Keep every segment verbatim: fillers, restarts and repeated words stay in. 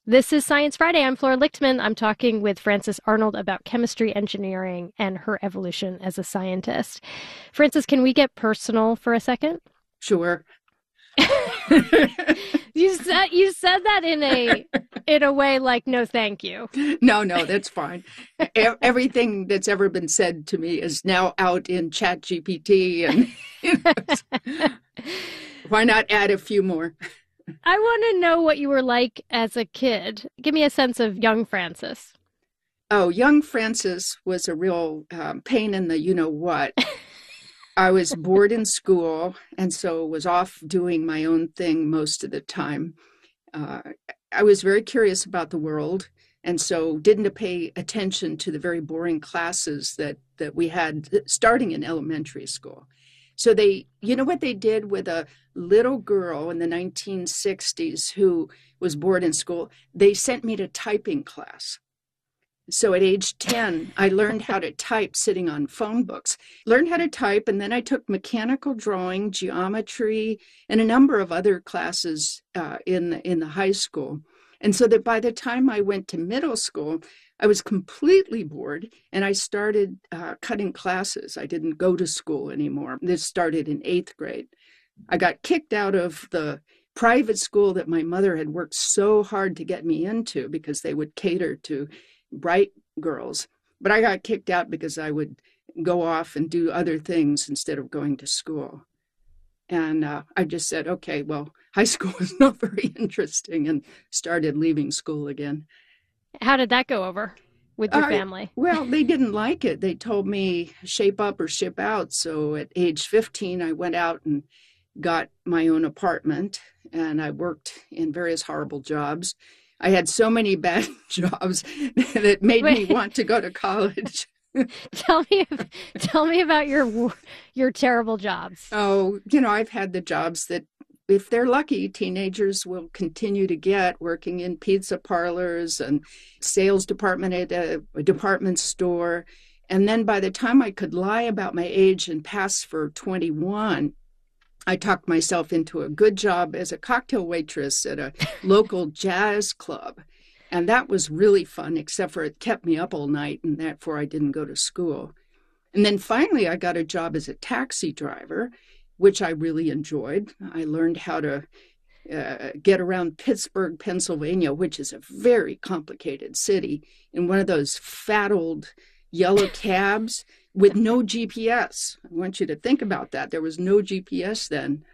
This is Science Friday. I'm Flora Lichtman. I'm talking with Frances Arnold about chemistry engineering and her evolution as a scientist. Frances, can we get personal for a second? Sure. You said you said that in a in a way like no thank you. No, no, that's fine. E- Everything that's ever been said to me is now out in Chat G P T, and you know, why not add a few more? I want to know what you were like as a kid. Give me a sense of young Frances. Oh, young Francis was a real um, pain in the you know what. I was bored in school, and so was off doing my own thing most of the time. Uh, I was very curious about the world, and so didn't pay attention to the very boring classes that that we had starting in elementary school. So they, you know what they did with a little girl in the nineteen sixties who was bored in school? They sent me to typing class. So at age ten, I learned how to type sitting on phone books, learned how to type, and then I took mechanical drawing, geometry, and a number of other classes uh, in the, in the high school. And so that by the time I went to middle school, I was completely bored, and I started uh, cutting classes. I didn't go to school anymore. This started in eighth grade. I got kicked out of the private school that my mother had worked so hard to get me into because they would cater to bright girls. But I got kicked out because I would go off and do other things instead of going to school. And uh, I just said, okay, well, high school is not very interesting, and started leaving school again. How did that go over with your I, family? well, they didn't like it. They told me shape up or ship out. So at age fifteen, I went out and got my own apartment, and I worked in various horrible jobs. I had so many bad jobs that it made me Wait, want to go to college. tell me tell me about your your terrible jobs. Oh, you know, I've had the jobs that, if they're lucky, teenagers will continue to get, working in pizza parlors and sales department at a, a department store. And then by the time I could lie about my age and pass for twenty-one, I talked myself into a good job as a cocktail waitress at a local jazz club. And that was really fun, except for it kept me up all night, and therefore I didn't go to school. And then finally, I got a job as a taxi driver, which I really enjoyed. I learned how to uh, get around Pittsburgh, Pennsylvania, which is a very complicated city, in one of those fat old yellow cabs with no G P S. I want you to think about that. There was no G P S then.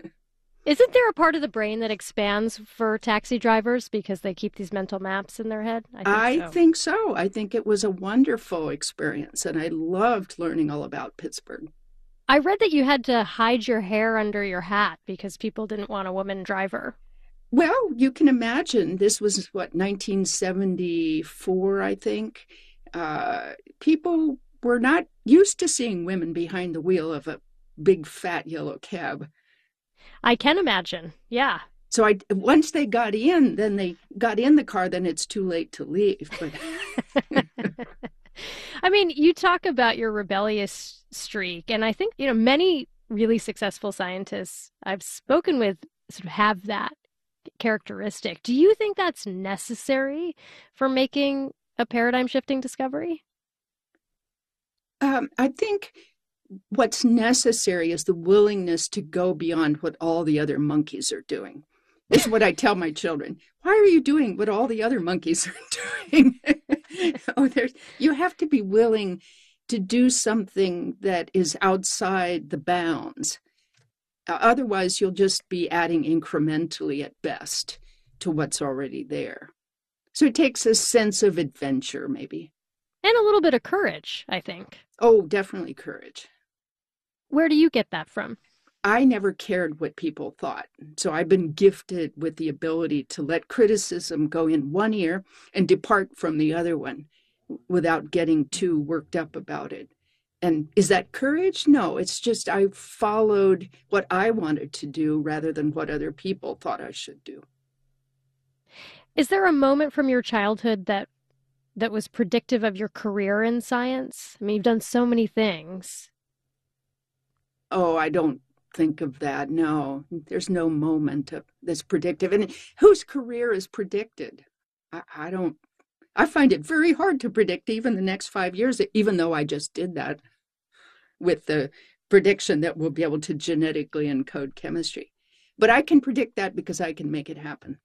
Isn't there a part of the brain that expands for taxi drivers because they keep these mental maps in their head? I think I so. think so. I think it was a wonderful experience, and I loved learning all about Pittsburgh. I read that you had to hide your hair under your hat because people didn't want a woman driver. Well, you can imagine this was what, nineteen seventy-four, I think. Uh, people were not used to seeing women behind the wheel of a big fat yellow cab. I can imagine. Yeah. So I once they got in, then they got in the car, then it's too late to leave. But I mean, you talk about your rebellious streak, and I think, you know, many really successful scientists I've spoken with sort of have that characteristic. Do you think that's necessary for making a paradigm shifting discovery? um, I think what's necessary is the willingness to go beyond what all the other monkeys are doing. This is what I tell my children. Why are you doing what all the other monkeys are doing? oh, there's, you have to be willing to do something that is outside the bounds. Uh, otherwise, you'll just be adding incrementally at best to what's already there. So it takes a sense of adventure, maybe. And a little bit of courage, I think. Oh, definitely courage. Where do you get that from? I never cared what people thought. So I've been gifted with the ability to let criticism go in one ear and depart from the other one without getting too worked up about it. And is that courage? No, it's just I followed what I wanted to do rather than what other people thought I should do. Is there a moment from your childhood that that was predictive of your career in science? I mean, you've done so many things. Oh, I don't think of that. No, there's no moment of, that's predictive. And whose career is predicted? I, I don't, I find it very hard to predict even the next five years, even though I just did that with the prediction that we'll be able to genetically encode chemistry. But I can predict that because I can make it happen.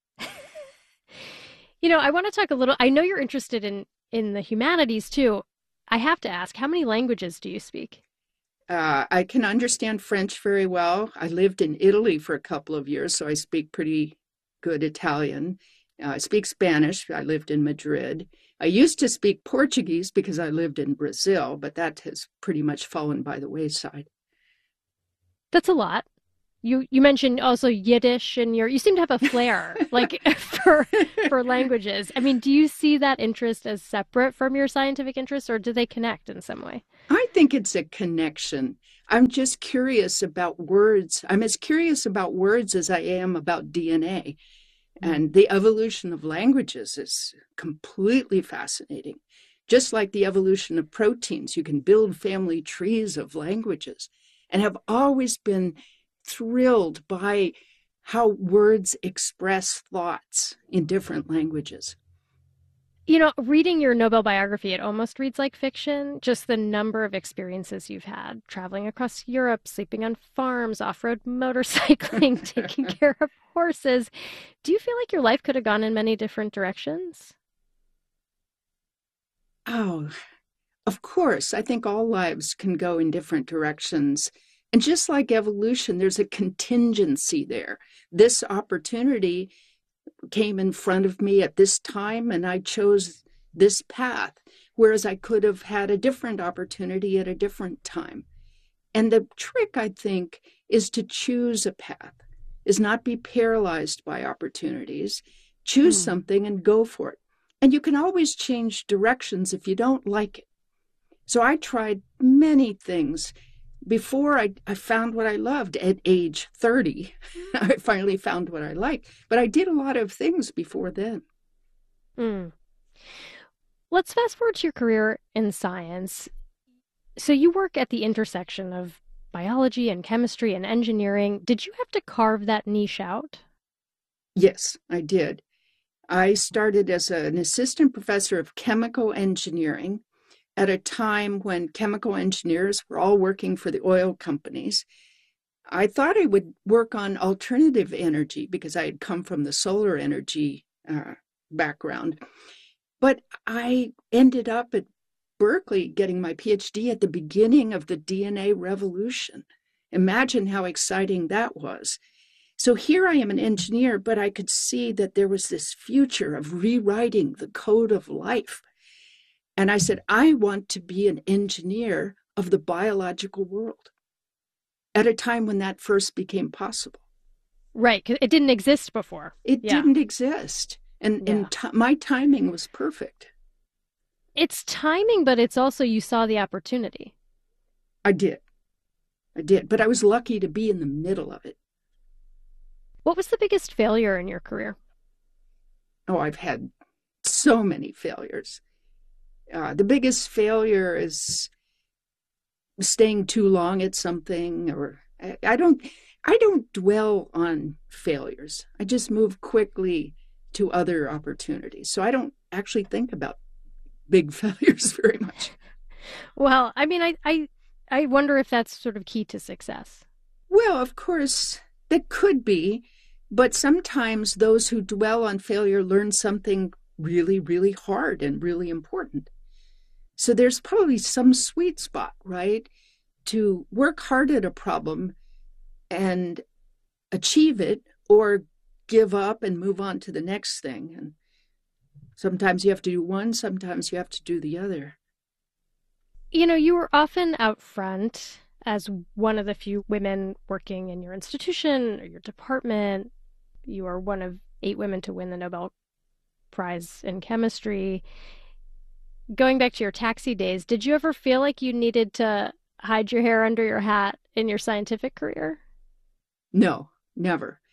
You know, I want to talk a little, I know you're interested in in the humanities too. I have to ask, how many languages do you speak? Uh, I can understand French very well. I lived in Italy for a couple of years, so I speak pretty good Italian. Uh, I speak Spanish. I lived in Madrid. I used to speak Portuguese because I lived in Brazil, but that has pretty much fallen by the wayside. That's a lot. You you mentioned also Yiddish and your you seem to have a flair like for for languages. I mean, do you see that interest as separate from your scientific interests or do they connect in some way? I think it's a connection. I'm just curious about words. I'm as curious about words as I am about D N A. And the evolution of languages is completely fascinating. Just like the evolution of proteins, you can build family trees of languages and have always been thrilled by how words express thoughts in different languages. You know, reading your Nobel biography, it almost reads like fiction. Just the number of experiences you've had traveling across Europe, sleeping on farms, off-road motorcycling, taking care of horses. Do you feel like your life could have gone in many different directions? Oh, of course, I think all lives can go in different directions. And just like evolution, there's a contingency there. This opportunity came in front of me at this time, and I chose this path, whereas I could have had a different opportunity at a different time. And the trick, I think, is to choose a path, is not be paralyzed by opportunities. Choose Hmm. something and go for it. And you can always change directions if you don't like it. So I tried many things before I, I found what I loved at age thirty. I finally found what I liked. But I did a lot of things before then. Mm. Let's fast forward to your career in science. So you work at the intersection of biology and chemistry and engineering. Did you have to carve that niche out? Yes, I did. I started as an assistant professor of chemical engineering at a time when chemical engineers were all working for the oil companies. I thought I would work on alternative energy because I had come from the solar energy uh, background. But I ended up at Berkeley getting my PhD at the beginning of the D N A revolution. Imagine how exciting that was. So here I am an engineer, but I could see that there was this future of rewriting the code of life. And I said, I want to be an engineer of the biological world at a time when that first became possible. Right, 'cause it didn't exist before. It Yeah. didn't exist. And, Yeah. and t- my timing was perfect. It's timing, but it's also you saw the opportunity. I did. I did. But I was lucky to be in the middle of it. What was the biggest failure in your career? Oh, I've had so many failures. Uh, the biggest failure is staying too long at something, or I, I don't I don't dwell on failures. I just move quickly to other opportunities. So I don't actually think about big failures very much. Well, I mean, I, I, I wonder if that's sort of key to success. Well, of course, that could be, but sometimes those who dwell on failure learn something really, really hard and really important. So there's probably some sweet spot, right? To work hard at a problem and achieve it, or give up and move on to the next thing. And sometimes you have to do one, sometimes you have to do the other. You know, you were often out front as one of the few women working in your institution or your department. You are one of eight women to win the Nobel Prize in chemistry. Going back to your taxi days, did you ever feel like you needed to hide your hair under your hat in your scientific career? No, never.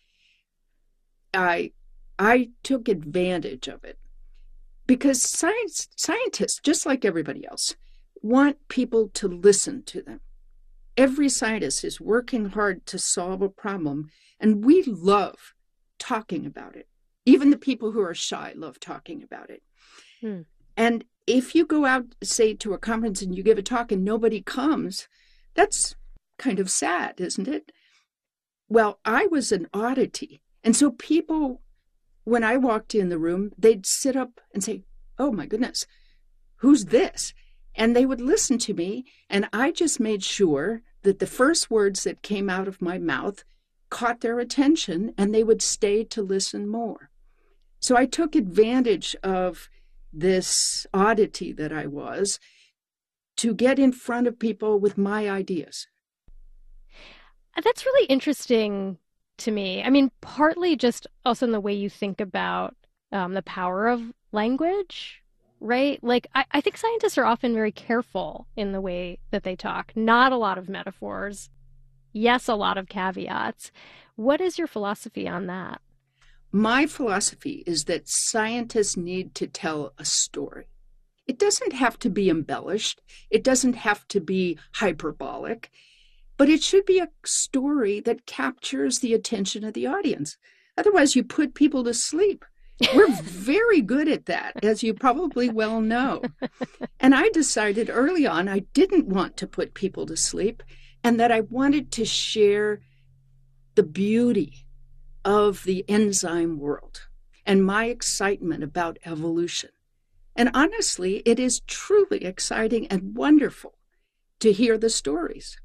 I I took advantage of it because science scientists, just like everybody else, want people to listen to them. Every scientist is working hard to solve a problem, and we love talking about it. Even the people who are shy love talking about it. Hmm. And if you go out, say, to a conference and you give a talk and nobody comes, that's kind of sad, isn't it? Well, I was an oddity. And so people, when I walked in the room, they'd sit up and say, oh my goodness, who's this? And they would listen to me. And I just made sure that the first words that came out of my mouth caught their attention and they would stay to listen more. So I took advantage of this oddity that I was to get in front of people with my ideas. That's really interesting to me. I mean, partly just also in the way you think about um, the power of language, right? Like, I, I think scientists are often very careful in the way that they talk. Not a lot of metaphors. Yes, a lot of caveats. What is your philosophy on that? My philosophy is that scientists need to tell a story. It doesn't have to be embellished. It doesn't have to be hyperbolic, but it should be a story that captures the attention of the audience. Otherwise, you put people to sleep. We're very good at that, as you probably well know. And I decided early on I didn't want to put people to sleep and that I wanted to share the beauty of the enzyme world and my excitement about evolution. And honestly, it is truly exciting and wonderful to hear the stories.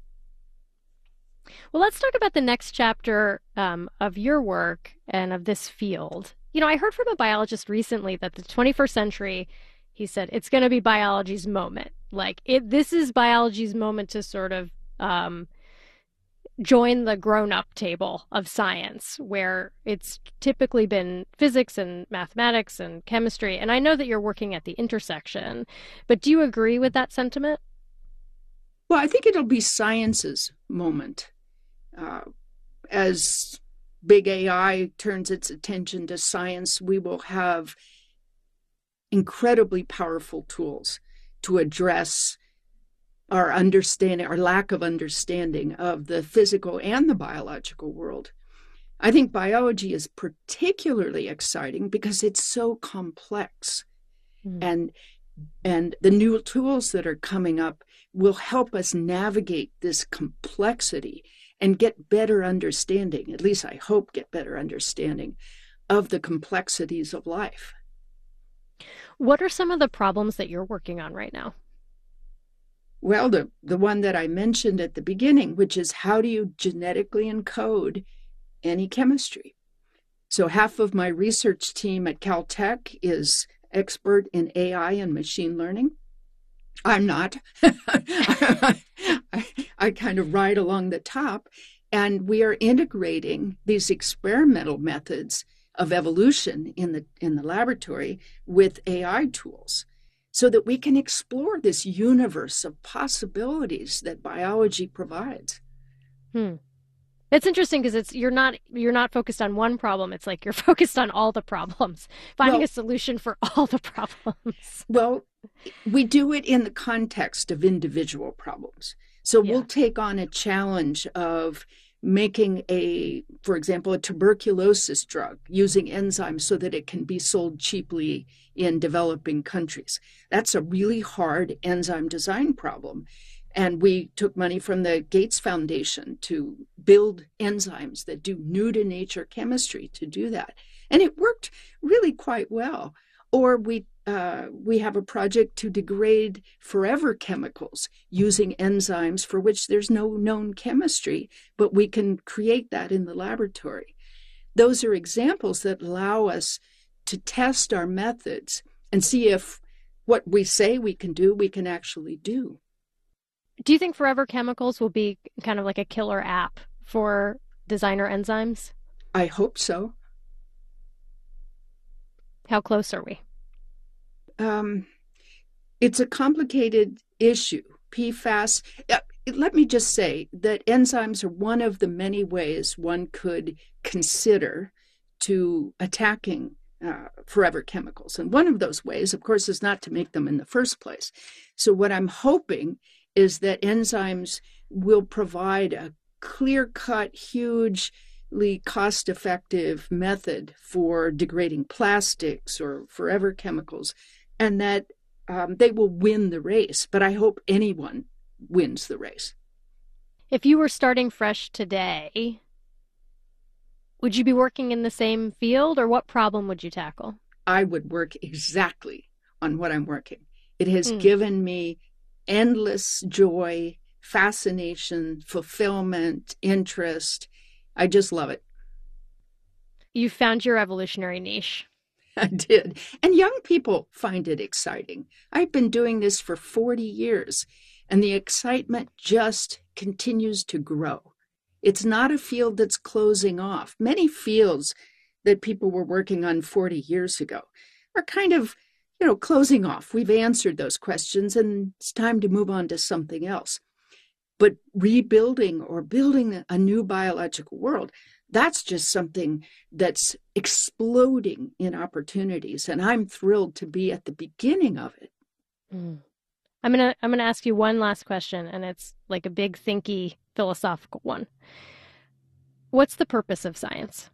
Well, let's talk about the next chapter um, of your work and of this field. You know, I heard from a biologist recently that the twenty-first century, he said, it's going to be biology's moment. Like, it, this is biology's moment to sort of um, join the grown-up table of science, where it's typically been physics and mathematics and chemistry. And I know that you're working at the intersection, but do you agree with that sentiment? Well, I think it'll be science's moment. Uh, as big A I turns its attention to science, we will have incredibly powerful tools to address our understanding, our lack of understanding of the physical and the biological world. I think biology is particularly exciting because it's so complex. Mm. And and the new tools that are coming up will help us navigate this complexity and get better understanding, at least I hope get better understanding, of the complexities of life. What are some of the problems that you're working on right now? Well, the, the one that I mentioned at the beginning, which is how do you genetically encode any chemistry? So half of my research team at Caltech is expert in A I and machine learning. I'm not. I, I kind of ride along the top, and we are integrating these experimental methods of evolution in the in the laboratory with A I tools so that we can explore this universe of possibilities that biology provides. Hmm. It's interesting because it's you're not you're not focused on one problem. It's like you're focused on all the problems, finding well, a solution for all the problems. Well, we do it in the context of individual problems. So yeah. We'll take on a challenge of making a, for example, a tuberculosis drug using enzymes so that it can be sold cheaply in developing countries. That's a really hard enzyme design problem. And we took money from the Gates Foundation to build enzymes that do new-to-nature chemistry to do that. And it worked really quite well. Or we uh, we have a project to degrade forever chemicals using enzymes for which there's no known chemistry, but we can create that in the laboratory. Those are examples that allow us to test our methods and see if what we say we can do, we can actually do. Do you think Forever Chemicals will be kind of like a killer app for designer enzymes? I hope so. How close are we? Um, it's a complicated issue. P FAS, uh, let me just say that enzymes are one of the many ways one could consider to attacking uh, forever chemicals. And one of those ways, of course, is not to make them in the first place. So what I'm hoping is that enzymes will provide a clear-cut, huge extremely cost-effective method for degrading plastics or forever chemicals, and that um, they will win the race. But I hope anyone wins the race. If you were starting fresh today, would you be working in the same field, or what problem would you tackle? I would work exactly on what I'm working. It has Mm. given me endless joy, fascination, fulfillment, interest. I just love it. You found your evolutionary niche. I did. And young people find it exciting. I've been doing this for forty years, and the excitement just continues to grow. It's not a field that's closing off. Many fields that people were working on forty years ago are kind of, you know, closing off. We've answered those questions, and it's time to move on to something else. But rebuilding or building a new biological world, that's just something that's exploding in opportunities, and I'm thrilled to be at the beginning of it. Mm. I'm gonna I'm gonna ask you one last question, and it's like a big, thinky, philosophical one. What's the purpose of science?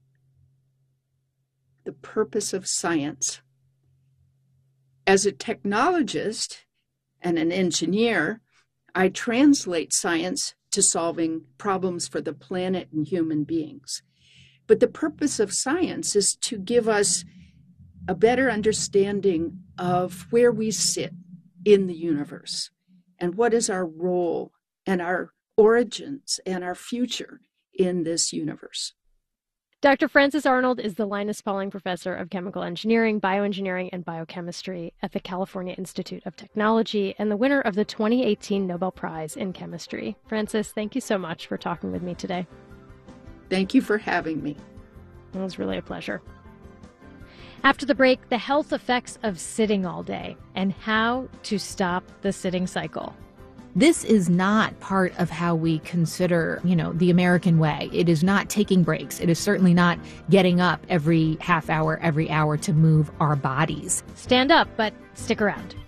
The purpose of science. As a technologist and an engineer, I translate science to solving problems for the planet and human beings. But the purpose of science is to give us a better understanding of where we sit in the universe and what is our role and our origins and our future in this universe. Doctor Frances Arnold is the Linus Pauling Professor of Chemical Engineering, Bioengineering, and Biochemistry at the California Institute of Technology and the winner of the twenty eighteen Nobel Prize in Chemistry. Frances, thank you so much for talking with me today. Thank you for having me. It was really a pleasure. After the break, the health effects of sitting all day and how to stop the sitting cycle. This is not part of how we consider, you know, the American way. It is not taking breaks. It is certainly not getting up every half hour, every hour to move our bodies. Stand up, but stick around.